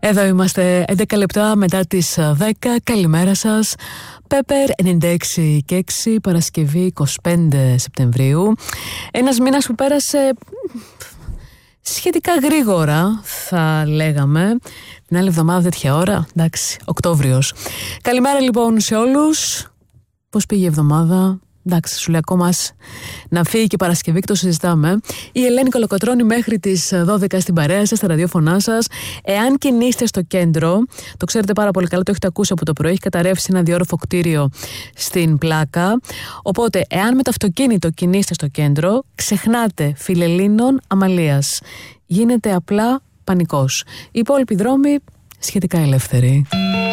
Εδώ είμαστε 11 λεπτά μετά τις 10. Καλημέρα σας. Πέπερ 96 και 6, Παρασκευή 25 Σεπτεμβρίου. Ένας μήνας που πέρασε σχετικά γρήγορα, θα λέγαμε. Την άλλη εβδομάδα τέτοια ώρα, εντάξει, Οκτώβριος. Καλημέρα λοιπόν σε όλους. Πώς πήγε η εβδομάδα? Εντάξει, σου λέει ακόμα να φύγει και Παρασκευή και το συζητάμε. Η Ελένη Κολοκοτρώνη μέχρι τις 12 στην παρέα σας, στα ραδιόφωνά σας. Εάν κινείστε στο κέντρο, το ξέρετε πάρα πολύ καλά, το έχετε ακούσει από το πρωί, έχει καταρρεύσει ένα διόρροφο κτίριο στην Πλάκα. Οπότε, εάν με το αυτοκίνητο κινείστε στο κέντρο, ξεχνάτε Φιλελλήνων Αμαλίας. Γίνεται απλά πανικός. Οι υπόλοιποι δρόμοι σχετικά ελεύθεροι.